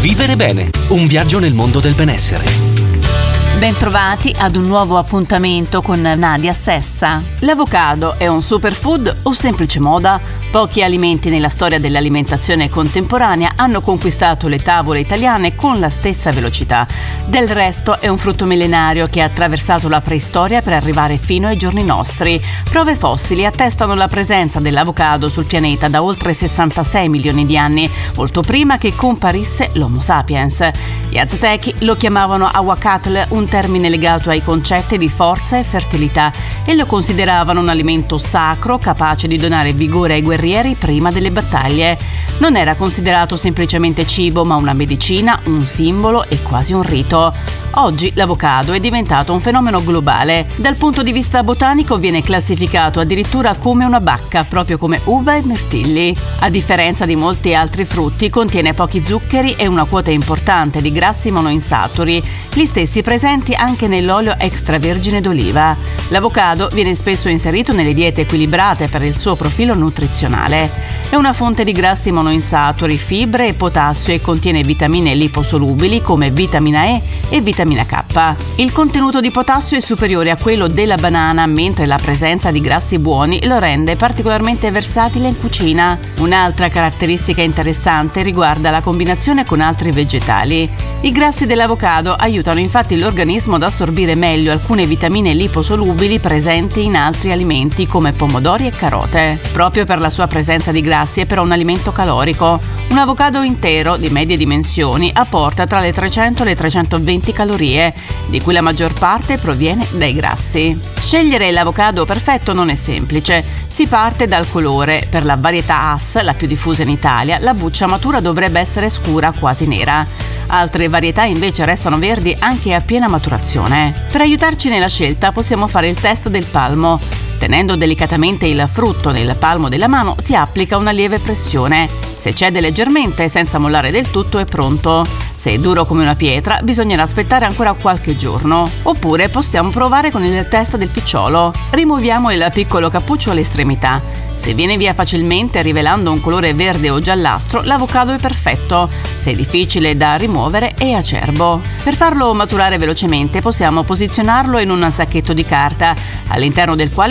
Vivere bene, un viaggio nel mondo del benessere. Bentrovati ad un nuovo appuntamento con Nadia Sessa. L'avocado è un superfood o semplice moda? Pochi alimenti nella storia dell'alimentazione contemporanea hanno conquistato le tavole italiane con la stessa velocità. Del resto è un frutto millenario che ha attraversato la preistoria per arrivare fino ai giorni nostri. Prove fossili attestano la presenza dell'avocado sul pianeta da oltre 66 milioni di anni, molto prima che comparisse l'Homo sapiens. Gli aztechi lo chiamavano aguacatl, un termine legato ai concetti di forza e fertilità, e lo consideravano un alimento sacro capace di donare vigore ai guerrieri prima delle battaglie. Non era considerato semplicemente cibo, ma una medicina, un simbolo e quasi un rito. Oggi l'avocado è diventato un fenomeno globale. Dal punto di vista botanico viene classificato addirittura come una bacca, proprio come uva e mirtilli. A differenza di molti altri frutti, contiene pochi zuccheri e una quota importante di grassi monoinsaturi, gli stessi presenti anche nell'olio extravergine d'oliva. L'avocado viene spesso inserito nelle diete equilibrate per il suo profilo nutrizionale. È una fonte di grassi monoinsaturi, fibre e potassio e contiene vitamine liposolubili come vitamina E e vitamina K. Il contenuto di potassio è superiore a quello della banana, mentre la presenza di grassi buoni lo rende particolarmente versatile in cucina. Un'altra caratteristica interessante riguarda la combinazione con altri vegetali. I grassi dell'avocado aiutano infatti l'organismo ad assorbire meglio alcune vitamine liposolubili presenti in altri alimenti come pomodori e carote. Proprio per la sua presenza di grassi è però un alimento calorico. Un avocado intero di medie dimensioni apporta tra le 300 e le 320 calorie, di cui la maggior parte proviene dai grassi. Scegliere l'avocado perfetto non è semplice. Si parte dal colore. Per la varietà Hass, la più diffusa in Italia, la buccia matura dovrebbe essere scura, quasi nera. Altre varietà invece restano verdi anche a piena maturazione. Per aiutarci nella scelta possiamo fare il test del palmo. Tenendo delicatamente il frutto nel palmo della mano si applica una lieve pressione. Se cede leggermente senza mollare del tutto è pronto. Se è duro come una pietra bisognerà aspettare ancora qualche giorno. Oppure possiamo provare con il test del picciolo. Rimuoviamo il piccolo cappuccio all'estremità. Se viene via facilmente rivelando un colore verde o giallastro, l'avocado è perfetto. Se è difficile da rimuovere è acerbo. Per farlo maturare velocemente possiamo posizionarlo in un sacchetto di carta, all'interno del quale